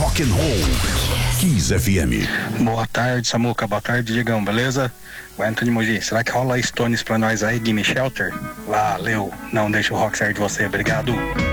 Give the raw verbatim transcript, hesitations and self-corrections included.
rock and roll. Kiss F M. Boa tarde, Samuca. Boa tarde, Diegão. Beleza? O Anthony Mogi. Será que rola Stones pra nós aí, Gimme Shelter? Valeu. Não deixa o rock sair de você. Obrigado.